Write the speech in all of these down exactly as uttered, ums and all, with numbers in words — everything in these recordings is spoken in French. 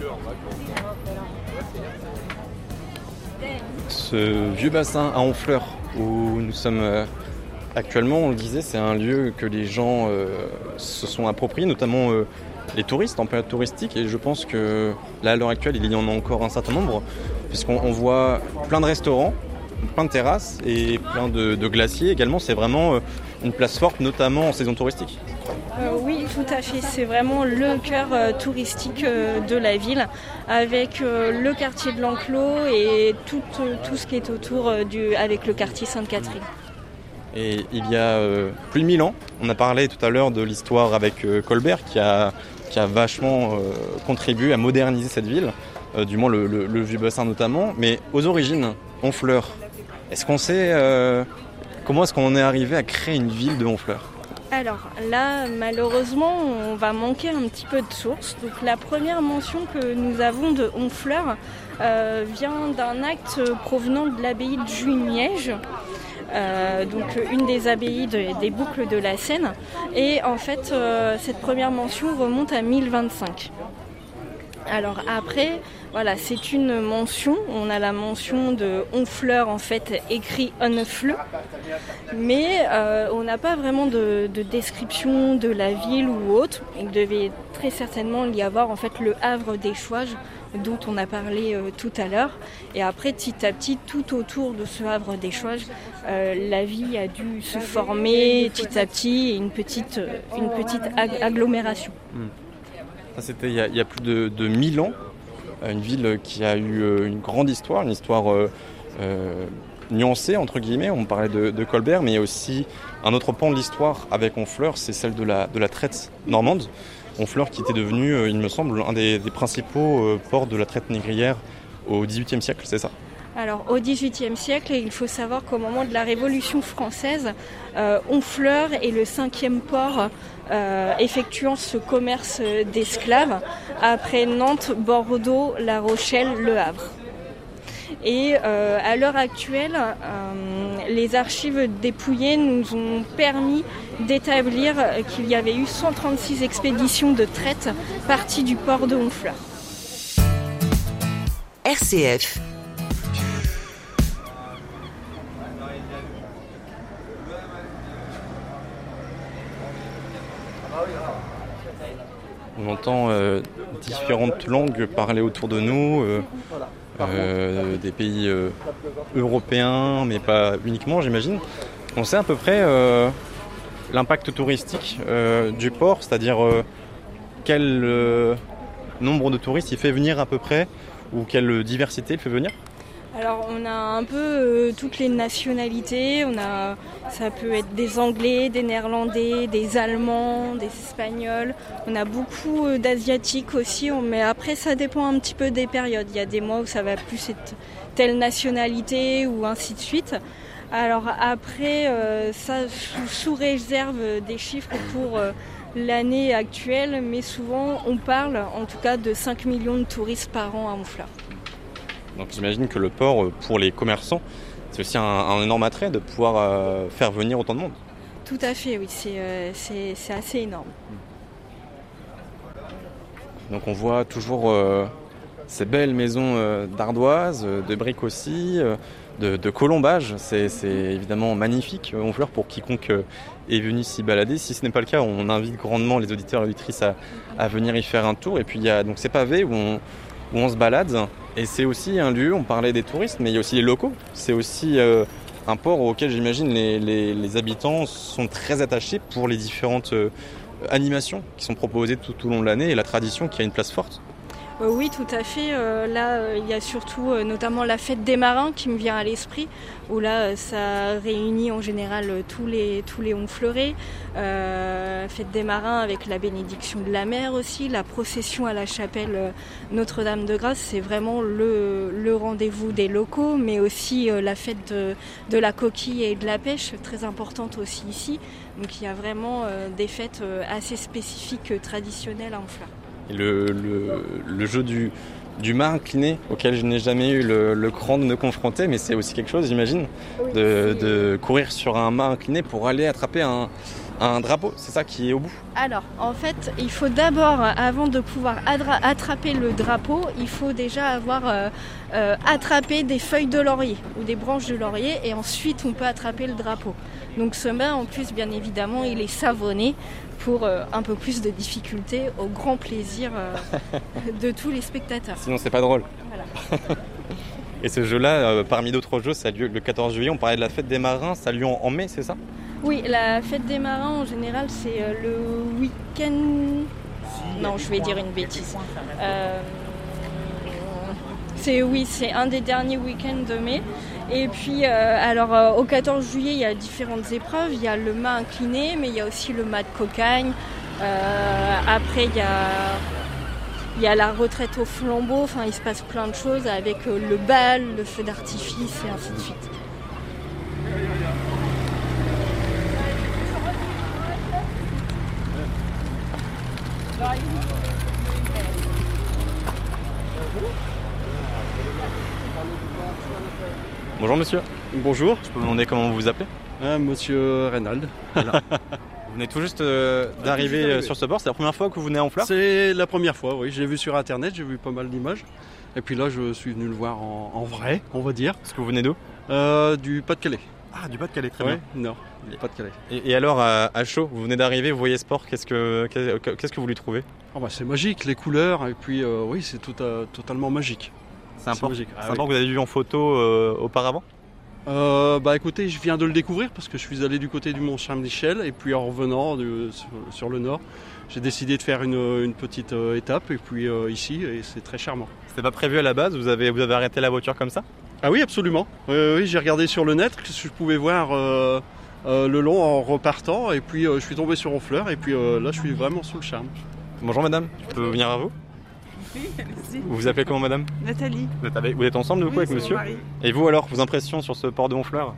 Ce vieux bassin à Honfleur où nous sommes euh, actuellement, on le disait, c'est un lieu que les gens euh, se sont appropriés, notamment euh, les touristes en période touristique. Et je pense que là, à l'heure actuelle, il y en a encore un certain nombre, puisqu'on on voit plein de restaurants, plein de terrasses et plein de, de glaciers également. C'est vraiment euh, une place forte, notamment en saison touristique. Euh, oui, tout à fait. C'est vraiment le cœur euh, touristique euh, de la ville, avec euh, le quartier de l'Enclos et tout, euh, tout ce qui est autour euh, du, avec le quartier Sainte-Catherine. Et il y a euh, plus de mille ans, on a parlé tout à l'heure de l'histoire avec euh, Colbert qui a, qui a vachement euh, contribué à moderniser cette ville, euh, du moins le, le, le vieux bassin notamment. Mais aux origines, Honfleur, est-ce qu'on sait euh, comment est-ce qu'on est arrivé à créer une ville de Honfleur ? Alors là, malheureusement, on va manquer un petit peu de sources. Donc la première mention que nous avons de Honfleur euh, vient d'un acte provenant de l'abbaye de Jumièges, euh, donc une des abbayes de, des boucles de la Seine. Et en fait, euh, cette première mention remonte à mille vingt-cinq. Alors après, voilà, c'est une mention. On a la mention de Honfleur, en fait, écrit Honfleur. Mais euh, on n'a pas vraiment de, de description de la ville ou autre. Il devait très certainement y avoir en fait le havre d'échouage dont on a parlé euh, tout à l'heure. Et après, petit à petit, tout autour de ce havre d'échouage, euh, la vie a dû se former petit à petit et une petite, une petite ag- agglomération. Mmh. Ça, c'était il y, a, il y a plus de, de mille ans. Une ville qui a eu euh, une grande histoire, une histoire euh, euh, nuancée, entre guillemets. On parlait de, de Colbert, mais il y a aussi un autre pan de l'histoire avec Honfleur, c'est celle de la, de la traite normande. Honfleur qui était devenu, euh, il me semble, un des, des principaux euh, ports de la traite négrière au dix-huitième siècle, c'est ça ? Alors au dix-huitième siècle, il faut savoir qu'au moment de la Révolution française, euh, Honfleur est le cinquième port euh, effectuant ce commerce d'esclaves, après Nantes, Bordeaux, La Rochelle, Le Havre. Et euh, à l'heure actuelle, euh, les archives dépouillées nous ont permis d'établir qu'il y avait eu cent trente-six expéditions de traite parties du port de Honfleur. R C F. On entend euh, différentes langues parlées autour de nous, euh, euh, des pays euh, européens, mais pas uniquement, j'imagine. On sait à peu près euh, l'impact touristique euh, du port, c'est-à-dire euh, quel euh, nombre de touristes il fait venir à peu près, ou quelle diversité il fait venir ? Alors on a un peu euh, toutes les nationalités, on a, ça peut être des Anglais, des Néerlandais, des Allemands, des Espagnols, on a beaucoup euh, d'Asiatiques aussi, on, mais après ça dépend un petit peu des périodes, il y a des mois où ça va plus être telle nationalité ou ainsi de suite. Alors après, euh, ça sous, sous réserve des chiffres pour euh, l'année actuelle, mais souvent on parle en tout cas de cinq millions de touristes par an à Honfleur. Donc j'imagine que le port, pour les commerçants, c'est aussi un, un énorme attrait de pouvoir euh, faire venir autant de monde. Tout à fait, oui, c'est, euh, c'est, c'est assez énorme. Donc on voit toujours euh, ces belles maisons euh, d'ardoise, euh, de briques aussi, euh, de, de colombage. C'est, c'est évidemment magnifique, Honfleur, pour quiconque euh, est venu s'y balader. Si ce n'est pas le cas, on invite grandement les auditeurs et auditrices à, à venir y faire un tour. Et puis il y a donc ces pavés où on, où on se balade. Et c'est aussi un lieu, on parlait des touristes, mais il y a aussi les locaux. C'est aussi euh, un port auquel j'imagine les, les, les habitants sont très attachés pour les différentes euh, animations qui sont proposées tout au long de l'année et la tradition qui a une place forte. Euh, oui, tout à fait. Euh, là, euh, il y a surtout euh, notamment la fête des marins qui me vient à l'esprit, où là, euh, ça réunit en général euh, tous les, tous les Honfleurais. Euh, fête des marins avec la bénédiction de la mer aussi, la procession à la chapelle euh, Notre-Dame-de-Grâce, c'est vraiment le, le rendez-vous des locaux, mais aussi euh, la fête de, de la coquille et de la pêche, très importante aussi ici. Donc il y a vraiment euh, des fêtes euh, assez spécifiques, euh, traditionnelles à Honfleur. Et le, le, le jeu du, du mât incliné, auquel je n'ai jamais eu le, le cran de me confronter, mais c'est aussi quelque chose, j'imagine, de, de courir sur un mât incliné pour aller attraper un, un drapeau, c'est ça qui est au bout? Alors, en fait, il faut d'abord, avant de pouvoir adra- attraper le drapeau, il faut déjà avoir euh, euh, attrapé des feuilles de laurier ou des branches de laurier et ensuite on peut attraper le drapeau. Donc ce bain, en plus, bien évidemment, il est savonné pour euh, un peu plus de difficulté, au grand plaisir euh, de tous les spectateurs. Sinon, c'est pas drôle. Voilà. Et ce jeu-là, euh, parmi d'autres jeux, ça a lieu le quatorze juillet. On parlait de la fête des marins, ça a lieu en, en mai, c'est ça? Oui, la fête des marins, en général, c'est euh, le week-end... Non, je vais dire une bêtise. Euh, c'est, oui, c'est un des derniers week-ends de mai. Et puis, euh, alors, euh, au quatorze juillet, il y a différentes épreuves. Il y a le mât incliné, mais il y a aussi le mât de cocagne. Euh, après, il y a... Il y a la retraite au flambeau, enfin il se passe plein de choses avec euh, le bal, le feu d'artifice et ainsi de suite. Bonjour monsieur. Bonjour. Je peux vous demander comment vous vous appelez? Ah, monsieur Reynald. Vous venez tout juste euh, d'arriver euh, sur ce bord, c'est la première fois que vous venez en fleurs? C'est la première fois, oui. J'ai vu sur internet, j'ai vu pas mal d'images. Et puis là, je suis venu le voir en, en vrai, on va dire. Est-ce que vous venez d'où? Euh, du Pas-de-Calais. Ah, du Pas-de-Calais, très Ouais, bien. nord, du Pas-de-Calais. Et, et alors, à, à chaud, vous venez d'arriver, vous voyez ce port, qu'est-ce que, qu'est-ce que vous lui trouvez? Oh bah, c'est magique, les couleurs, et puis euh, oui, c'est tout, euh, totalement magique. C'est un port, magique. Ah, c'est un oui. port que vous avez vu en photo euh, auparavant? Euh, bah écoutez, je viens de le découvrir parce que je suis allé du côté du Mont Saint-Michel et puis en revenant de, sur, sur le nord, j'ai décidé de faire une, une petite euh, étape et puis euh, ici et c'est très charmant. C'était pas prévu à la base, vous avez, vous avez arrêté la voiture comme ça? Ah oui, absolument. Euh, oui, j'ai regardé sur le net ce que je pouvais voir euh, euh, le long en repartant et puis euh, je suis tombé sur Honfleur et puis euh, là je suis vraiment sous le charme. Bonjour madame, je peux venir à vous? Oui, allez-y. Vous vous appelez comment madame? Nathalie. Vous êtes, avec- vous êtes ensemble du coup Oui, avec c'est mon monsieur? mari. Et vous alors, vos impressions sur ce port de Honfleur?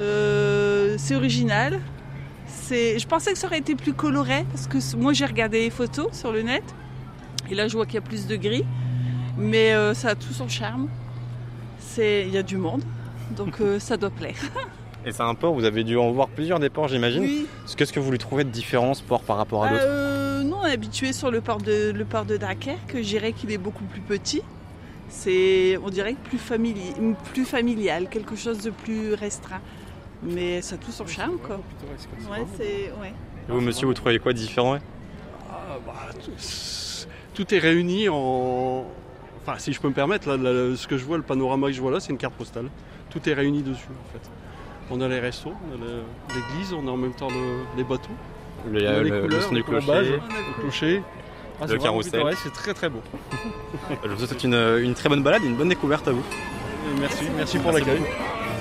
Euh, c'est original. C'est... Je pensais que ça aurait été plus coloré parce que c- moi j'ai regardé les photos sur le net et là je vois qu'il y a plus de gris, mais euh, ça a tout son charme. C'est... Il y a du monde, donc euh, ça doit plaire. Et c'est un port, vous avez dû en voir plusieurs des ports j'imagine. Oui. Qu'est-ce que vous lui trouvez de différent ce port par rapport à d'autres? Euh, nous on est habitués sur le port de, le port de Dunkerque, je dirais qu'il est beaucoup plus petit. C'est, on dirait plus, famili... plus familial, quelque chose de plus restreint. Mais ça a tout son charme quoi. Ouais, c'est... Ouais. Et vous monsieur, vous trouvez quoi de différent? Ah, bah, tout, tout est réuni en... Enfin, si je peux me permettre, là, là, ce que je vois, le panorama que je vois là, c'est une carte postale. Tout est réuni dessus en fait. On a les restos, on a le- l'église, on a en même temps le- les bateaux, Le, on a les le- le couleurs, son du le colombage, clocher. le clocher. Ah, Le c'est vraiment carrousel. pittoresque, c'est très très beau. Je vous souhaite une, une très bonne balade et une bonne découverte à vous. Et merci, merci pour Merci l'accueil. beaucoup.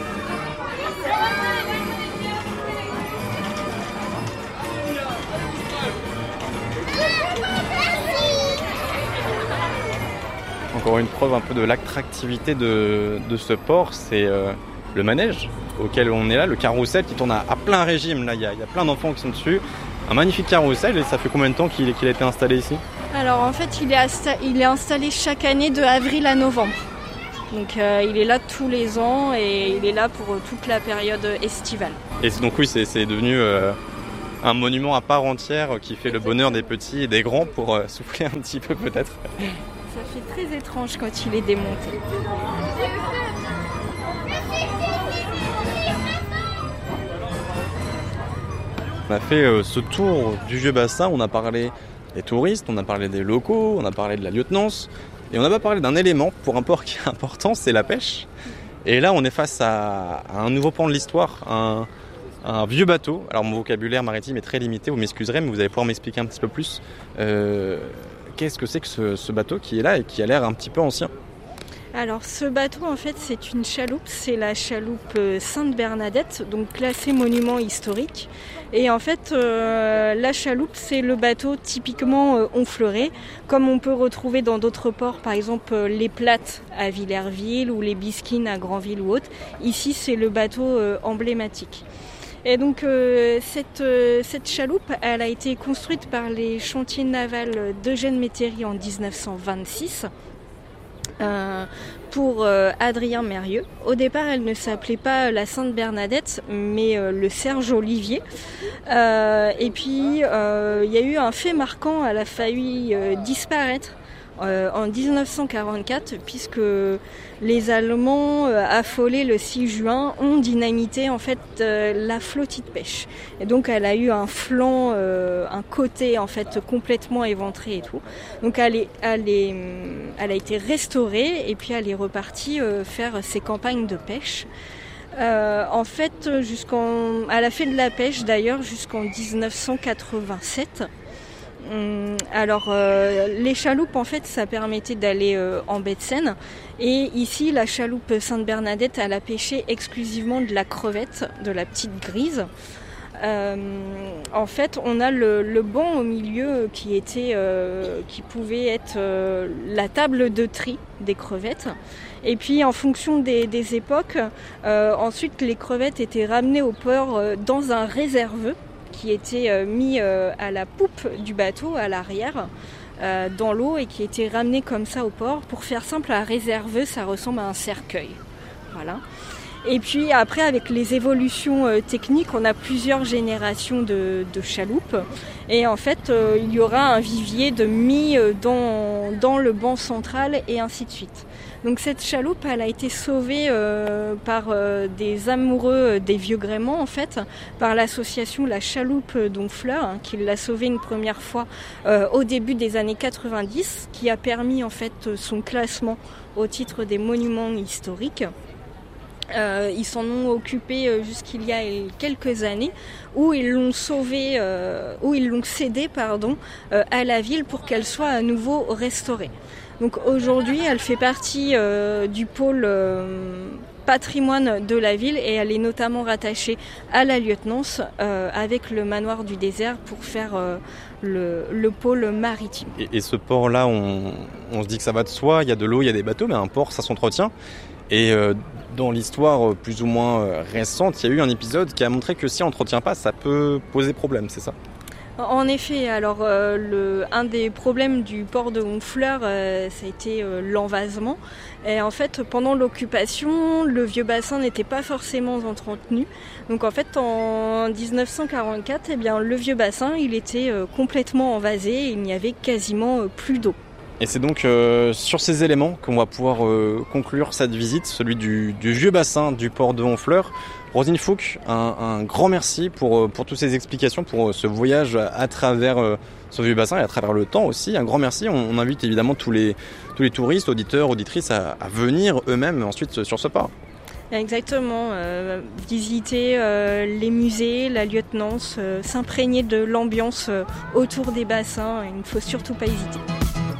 Encore une preuve un peu de l'attractivité de, de ce port, c'est euh, le manège auquel on est là, le carrousel qui tourne à, à plein régime. Là, il y, a- il y a plein d'enfants qui sont dessus. Un magnifique carrousel, et ça fait combien de temps qu'il qu'il a été installé ici? Alors en fait, il est, insta- il est installé chaque année de avril à novembre. Donc euh, il est là tous les ans et il est là pour euh, toute la période estivale. Et c'est- donc oui, c'est c'est devenu euh, un monument à part entière qui fait le bonheur des petits et des grands pour euh, souffler un petit peu peut-être. Ça fait très étrange quand il est démonté. On a fait euh, ce tour du vieux bassin, on a parlé des touristes, on a parlé des locaux, on a parlé de la lieutenance, et on n'a pas parlé d'un élément pour un port qui est important, c'est la pêche. Et là, on est face à, à un nouveau pan de l'histoire, un, un vieux bateau. Alors mon vocabulaire maritime est très limité, vous m'excuserez, mais vous allez pouvoir m'expliquer un petit peu plus. Euh, Qu'est-ce que c'est que ce, ce bateau qui est là et qui a l'air un petit peu ancien? Alors ce bateau en fait c'est une chaloupe, c'est la chaloupe euh, Sainte-Bernadette, donc classée monument historique. Et en fait euh, la chaloupe c'est le bateau typiquement euh, honfleuré, comme on peut retrouver dans d'autres ports, par exemple euh, les Plates à Villerville ou les Bisquines à Granville ou autre. Ici c'est le bateau euh, emblématique. Et donc euh, cette, euh, cette chaloupe, elle a été construite par les chantiers navals d'Eugène Métairie en dix-neuf cent vingt-six. Euh, pour euh, Adrien Mérieux. Au départ, elle ne s'appelait pas la Sainte Bernadette, mais euh, le Serge Olivier. Euh, et puis, euh, il y a eu un fait marquant, elle a failli euh, disparaître euh, en dix-neuf cent quarante-quatre, puisque les Allemands, euh, affolés le six juin, ont dynamité en fait euh, la flottille de pêche. Et donc, elle a eu un flanc, euh, un côté en fait complètement éventré et tout. Donc, elle, est, elle, est, elle a été restaurée et puis elle est repartie euh, faire ses campagnes de pêche. Euh, en fait, jusqu'en, elle a fait de la pêche d'ailleurs jusqu'en dix-neuf cent quatre-vingt-sept. Alors euh, les chaloupes en fait ça permettait d'aller euh, en baie de Seine et ici la chaloupe Sainte Bernadette elle a pêché exclusivement de la crevette, de la petite grise. Euh, en fait on a le, le banc au milieu qui était euh, qui pouvait être euh, la table de tri des crevettes. Et puis en fonction des, des époques, euh, ensuite les crevettes étaient ramenées au port euh, dans un réserveux qui était euh, mis euh, à la poupe du bateau, à l'arrière, euh, dans l'eau et qui était ramené comme ça au port. Pour faire simple, un réserveux, ça ressemble à un cercueil. Voilà. Et puis après, avec les évolutions euh, techniques, on a plusieurs générations de, de chaloupes. Et en fait, euh, il y aura un vivier de mis euh, dans, dans le banc central et ainsi de suite. Donc cette chaloupe, elle a été sauvée euh, par euh, des amoureux des vieux gréments, en fait, par l'association La Chaloupe d'Honfleur, hein, qui l'a sauvée une première fois euh, au début des années quatre-vingt-dix, qui a permis en fait son classement au titre des monuments historiques. Euh, ils s'en ont occupé jusqu'il y a quelques années, où ils l'ont sauvé, euh, où ils l'ont cédé, pardon, euh, à la ville pour qu'elle soit à nouveau restaurée. Donc aujourd'hui, elle fait partie euh, du pôle euh, patrimoine de la ville et elle est notamment rattachée à la lieutenance euh, avec le manoir du désert pour faire euh, le, le pôle maritime. Et, et ce port-là, on, on se dit que ça va de soi, il y a de l'eau, il y a des bateaux, mais un port, ça s'entretient. Et euh, dans l'histoire plus ou moins récente, il y a eu un épisode qui a montré que si on n'entretient pas, ça peut poser problème, c'est ça ? En effet, alors euh, le, un des problèmes du port de Honfleur, euh, ça a été euh, l'envasement. Et en fait, pendant l'occupation, le vieux bassin n'était pas forcément entretenu. Donc en fait, en dix-neuf cent quarante-quatre, eh bien, le vieux bassin, il était euh, complètement envasé et il n'y avait quasiment euh, plus d'eau. Et c'est donc euh, sur ces éléments qu'on va pouvoir euh, conclure cette visite, celui du, du vieux bassin du port de Honfleur. Rosine Fouque, un, un grand merci pour, pour toutes ces explications, pour ce voyage à travers euh, ce vieux bassin et à travers le temps aussi. Un grand merci. On, on invite évidemment tous les, tous les touristes, auditeurs, auditrices à, à venir eux-mêmes ensuite sur ce port. Exactement, euh, visiter euh, les musées, la lieutenance, euh, s'imprégner de l'ambiance euh, autour des bassins, il ne faut surtout pas hésiter.